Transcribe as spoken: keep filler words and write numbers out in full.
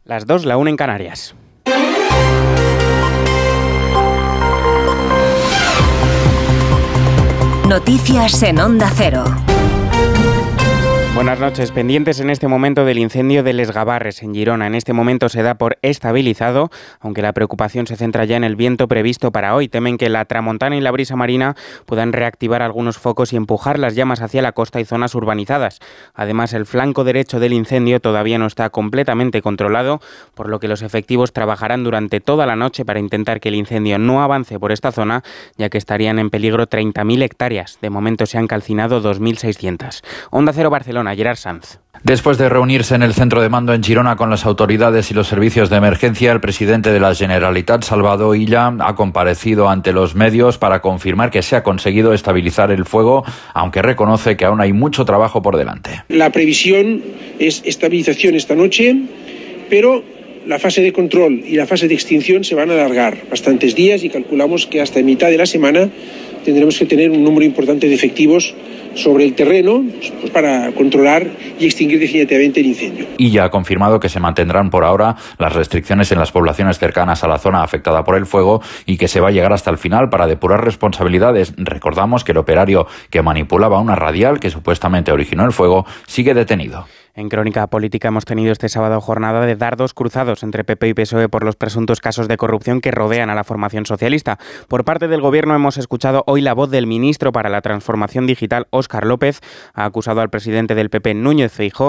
Las dos, la una en Canarias. Noticias en Onda Cero. Buenas noches. Pendientes en este momento del incendio de Les Gavarres, en Girona. En este momento se da por estabilizado, aunque la preocupación se centra ya en el viento previsto para hoy. Temen que la tramontana y la brisa marina puedan reactivar algunos focos y empujar las llamas hacia la costa y zonas urbanizadas. Además, el flanco derecho del incendio todavía no está completamente controlado, por lo que los efectivos trabajarán durante toda la noche para intentar que el incendio no avance por esta zona, ya que estarían en peligro treinta mil hectáreas. De momento se han calcinado dos mil seiscientas. Onda Cero Barcelona. Gerard Sanz. Después de reunirse en el centro de mando en Girona con las autoridades y los servicios de emergencia, el presidente de la Generalitat, Salvador Illa, ha comparecido ante los medios para confirmar que se ha conseguido estabilizar el fuego, aunque reconoce que aún hay mucho trabajo por delante. La previsión es estabilización esta noche, pero la fase de control y la fase de extinción se van a alargar bastantes días y calculamos que hasta mitad de la semana tendremos que tener un número importante de efectivos sobre el terreno, pues, para controlar y extinguir definitivamente el incendio. Y ya ha confirmado que se mantendrán por ahora las restricciones en las poblaciones cercanas a la zona afectada por el fuego y que se va a llegar hasta el final para depurar responsabilidades. Recordamos que el operario que manipulaba una radial que supuestamente originó el fuego sigue detenido. En Crónica Política hemos tenido este sábado jornada de dardos cruzados entre P P y P S O E por los presuntos casos de corrupción que rodean a la formación socialista. Por parte del Gobierno hemos escuchado hoy la voz del ministro para la Transformación Digital, Óscar López. Ha acusado al presidente del P P, Núñez Feijóo,